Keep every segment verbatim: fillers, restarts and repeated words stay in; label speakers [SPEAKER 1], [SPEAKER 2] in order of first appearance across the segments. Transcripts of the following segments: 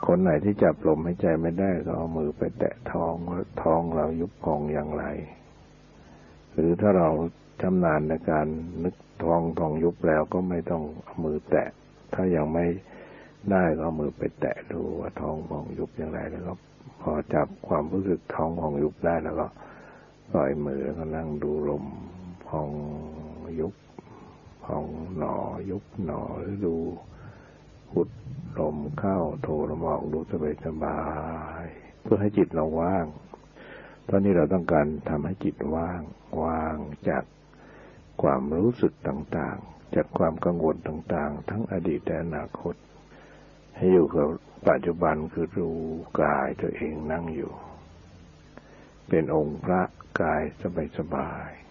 [SPEAKER 1] คนไหนที่จับลมหายใจไม่ได้ก็เอามือไปแตะท้องว่าท้องเรายุบพองอย่างไรหรือถ้าเราชำนาญในการนึกท้องท้องยุบแล้วก็ไม่ต้องเอามือแตะถ้ายังไม่ได้ก็เอามือไปแตะดูว่าท้องพองยุบอย่างไรแล้วก็พอจับความรู้สึกท้องพองยุบได้แล้วก็ปล่อยมือแล้วก็นั่งดูลมพองยุบพองหนอยุบหนอหรือดูพุทลมเข้าโทลมออกดูสบายสบายเพื่อให้จิตเราว่างตอนนี้เราต้องการทำให้จิตว่างว่างจากความรู้สึกต่างๆจากความกังวลต่างๆทั้งอดีตและอนาคตให้อยู่กับปัจจุบันคือรู้กายตัวเองนั่งอยู่เป็นองค์พระกายสบายๆ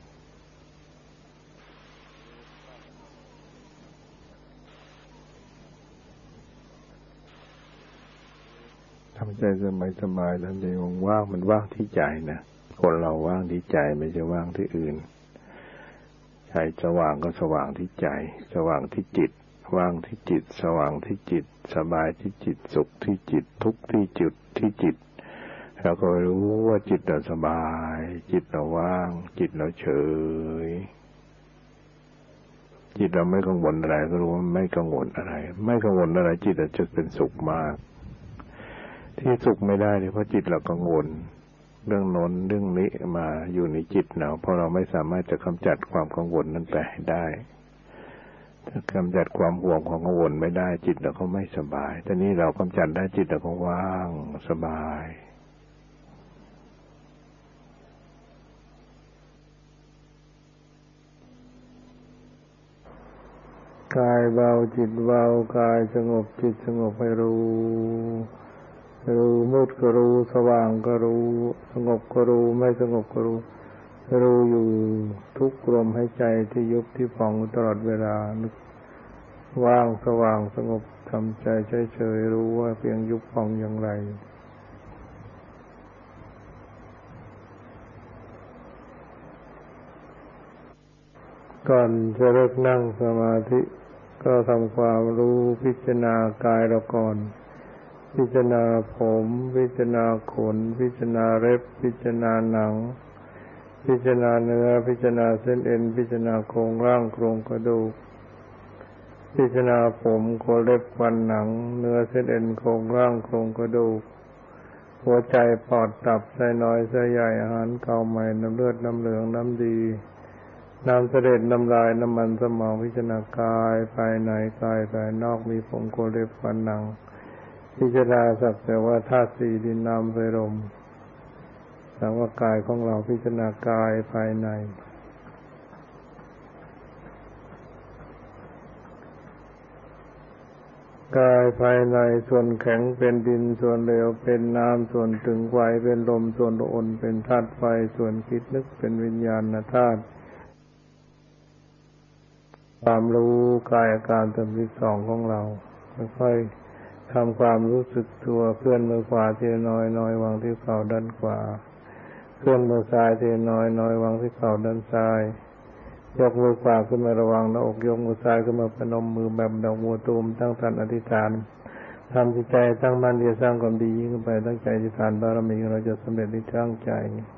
[SPEAKER 1] ทำใจสบายๆทำใจว่างมันว่างที่ใจนะคนเราว่างที่ใจไม่ใช่ว่างที่อื่นใจสว่างก็สว่างที่ใจสว่างที่จิตว่างที่จิตสว่างที่จิตสบายที่จิตสุขที่จิตทุกข์ที่จิตที่จิตเราก็รู้ว่าจิตเราสบายจิตเราว่างจิตเราเฉยจิตเราไม่กังวลอะไรก็รู้ว่าไม่กังวลอะไรไม่กังวลอะไรจิตเราจะเป็นสุขมากที่สุขไม่ได้เนี่ยเพราะจิตเรากังวลเรื่องโน้นเรื่องนี้มาอยู่ในจิตเราเพราะเราไม่สามารถจะกำจัดความกังวลนั้นไปได้ถ้ากำจัดความห่วงความกังวลไม่ได้จิตเราก็ไม่สบายแต่นี้เรากำจัดได้จิตเราก็ว่างสบายกายเบาจิตเบากายสงบจิตสงบให้รู้รู้มืดก็รู้สว่างก็รู้สงบก็รู้ไม่สงบก็รู้รู้อยู่ทุกลมหายใจที่ยุบที่พองตลอดเวลานึกว่างสว่างสงบทำใจเฉยๆรู้ว่าเพียงยุบพองอย่างไรก่อนจะเลิกนั่งสมาธิก็ทำความรู้พิจารณากายเราก่อนพิจารณาผมพิจารณาขนพิจารณาเล็บพิจารณาหนังพิจารณาเนื้อพิจารณาเส้นเอ็นพิจารณาโครงร่างโครงกระดูกพิจารณาผมขนเล็บฟันหนังเนื้อเส้นเอ็นโครงร่างโครงกระดูกหัวใจปอดตับไส้น้อยไส้ใหญ่อาหารเก่าใหม่น้ำเลือดน้ำเหลืองน้ำดีน้ำเสด็จน้ำลายน้ำมันสมองพิจารณากายภายในกายภายนอกมีผมขนเล็บฟันหนังพิจารณาสักแต่ว่าธาตุสี่ดินน้ำไฟลมสังว่ากายของเราพิจารณากายภายในกายภายในส่วนแข็งเป็นดินส่วนเหลวเป็นน้ำส่วนตึงไหวเป็นลมส่วนอ่อนเป็นธาตุไฟส่วนคิดนึกเป็นวิญญาณธาตุความรู้กายอาการสามสิบสองของเราค่อยๆทำความรู้สึกตัวเคลื่อนมือขวาทีน้อยน้อยวางที่เข่าด้านขวาเคลื่อนมือซ้ายทีน้อยน้อยวางที่เข่าด้านซ้ายยกมือขวาขึ้นมาระวังหน้าอกยกมือซ้ายขึ้นมาพนมมือแบบดอกบัวตูมตั้งสันอธิษฐานทำจิตใจตั้งมั่นที่จะสร้างความดียิ่งขึ้นไปตั้งใจอธิษฐานบารมีเราจะสำเร็จในตั้งใจ